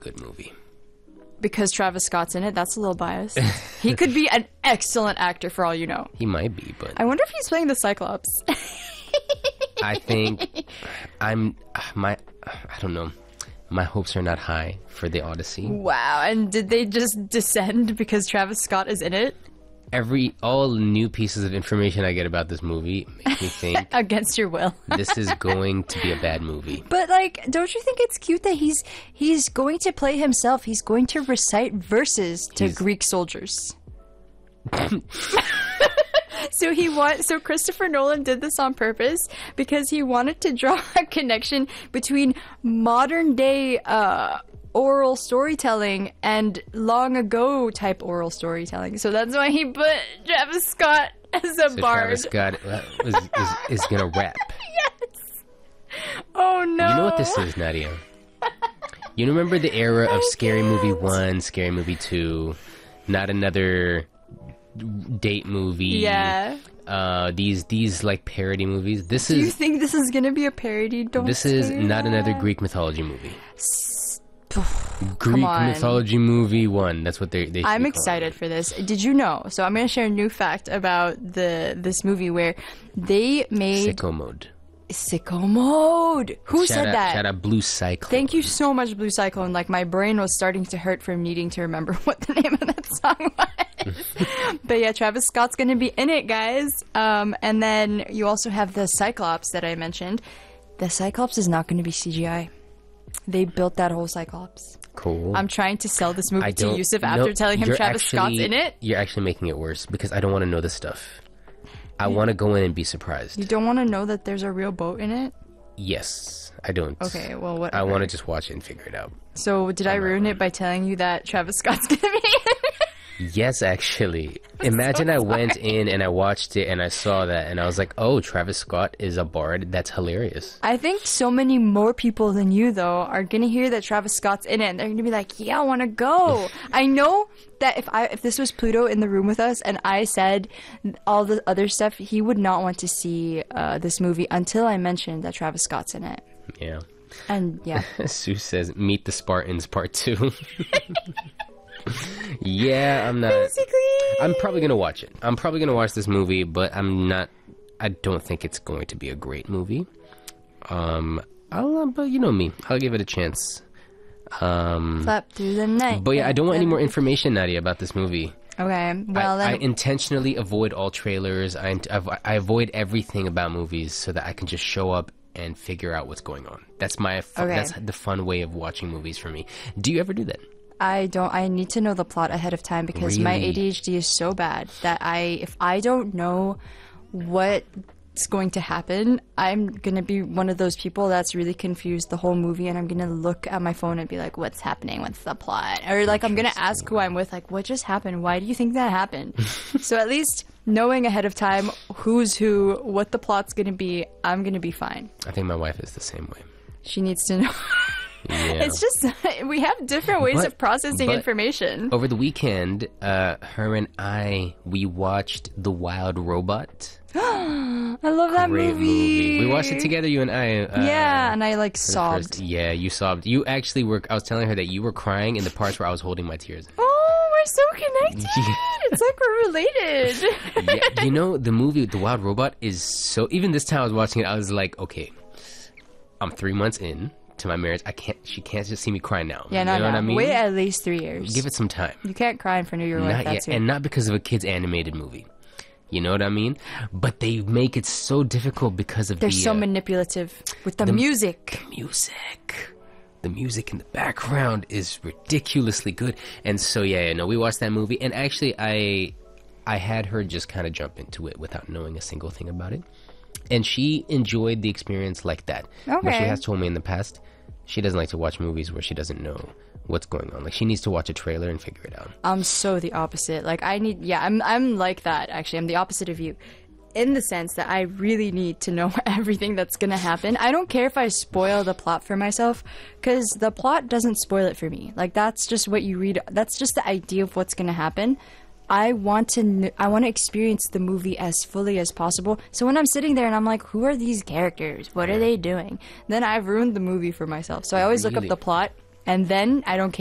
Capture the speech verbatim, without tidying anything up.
good movie. Because Travis Scott's in it, that's a little biased. He could be an excellent actor for all you know. He might be, but I wonder if he's playing the Cyclops. I think I'm my I don't know. My hopes are not high for the Odyssey. Wow, and did they just descend because Travis Scott is in it? Every all new pieces of information I get about this movie make me think Against your will. this is going to be a bad movie. But like, don't you think it's cute that he's he's going to play himself? He's going to recite verses to He's- Greek soldiers. So he want so Christopher Nolan did this on purpose because he wanted to draw a connection between modern day uh, oral storytelling and long ago type oral storytelling. So that's why he put Travis Scott as a So bard. Travis Scott uh, is, is, is gonna rap. Yes. Oh no. You know what this is, Nadia? You remember the era of Scary Movie one, Scary Movie two, Not Another Date Movie. Yeah. Uh, these these like parody movies. This Do you is think this is gonna be a parody? Don't. this is say not another that. Greek mythology movie. Come Greek on. mythology movie one. That's what they they. should I'm be calling excited it. for this. Did you know? So I'm gonna share a new fact about the this movie where they made Sicko mode. Sicko Mode. Who Shout said out, that? Shout out Blue Cyclone. Thank you so much, Blue Cyclone. Like, my brain was starting to hurt from needing to remember what the name of that song was. But yeah, Travis Scott's gonna be in it, guys. Um, and then you also have the Cyclops that I mentioned. The Cyclops is not gonna be C G I. They built that whole Cyclops. Cool. I'm trying to sell this movie I to don't Yusuf no, after telling him you're Travis actually- Scott's in it. You're actually making it worse because I don't want to know this stuff. I want to go in and be surprised. You don't want to know that there's a real boat in it? Yes, I don't. Okay, well, what? I want to just watch it and figure it out. So, did I ruin it by telling you that Travis Scott's gonna be in it? Yes, actually. Imagine I went in and I watched it and I saw that and I was like, oh, Travis Scott is a bard. That's hilarious. I think so many more people than you, though, are gonna hear that Travis Scott's in it, and they're gonna be like, "Yeah, I want to go." I know that if I if this was Pluto in the room with us, and I said all the other stuff, he would not want to see uh, this movie until I mentioned that Travis Scott's in it. Yeah. And yeah, Sue says, Meet the Spartans Part two. Yeah, I'm not. basically, I'm probably gonna watch it. I'm probably gonna watch this movie, but I'm not. I don't think it's going to be a great movie. Um, I'll, uh, but you know me, I'll give it a chance. Um, slept through the night. but yeah, I don't want any more information, Nadia, about this movie. Okay, well I, I then, intentionally avoid all trailers. I, I avoid everything about movies so that I can just show up and figure out what's going on. That's my. Fun, Okay. That's the fun way of watching movies for me. Do you ever do that? I don't. I need to know the plot ahead of time because my Really? A D H D is so bad that I, if I don't know what's going to happen, I'm gonna be one of those people that's really confused the whole movie, and I'm gonna look at my phone and be like, "What's happening? What's the plot?" Or like, I'm gonna ask who I'm with, like, "What just happened? Why do you think that happened?" So at least knowing ahead of time who's who, what the plot's gonna be, I'm gonna be fine. I think my wife is the same way. She needs to know. Yeah. It's just we have different ways But- of processing but- information. Over the weekend, uh, her and I, we watched The Wild Robot. I love that Great movie. We watched it together, you and I. Uh, Yeah, and I like for the sobbed. first- yeah, you sobbed. You actually were. I was telling her that you were crying in the parts where I was holding my tears. Oh, we're so connected. Yeah. It's like we're related. Yeah, you know, the movie The Wild Robot is so. Even this time I was watching it, I was like, okay, I'm three months in to my marriage. I can't. She can't just see me cry now. Yeah, no, you know no. what I mean? Wait at least three years. Give it some time. You can't cry in front of your wife. Not That's yet, it. and not because of a kid's animated movie. You know what I mean? But they make it so difficult because of They're the so uh, manipulative with the, music. music. The music in the background is ridiculously good. And so yeah, yeah, no, we watched that movie, and actually I I had her just kind of jump into it without knowing a single thing about it. And she enjoyed the experience like that. But she Okay. has told me in the past she doesn't like to watch movies where she doesn't know what's going on. Like, she needs to watch a trailer and figure it out. I'm so the opposite. Like I need. Yeah, I'm. I'm like that. Actually, I'm the opposite of you, in the sense that I really need to know everything that's gonna happen. I don't care if I spoil the plot for myself, because the plot doesn't spoil it for me. Like that's just what you read. That's just the idea of what's gonna happen. I want to kn- I want to experience the movie as fully as possible. So when I'm sitting there and I'm like, who are these characters? What are they doing? Then I've ruined the movie for myself. So I always look up Really? the plot And then I don't care.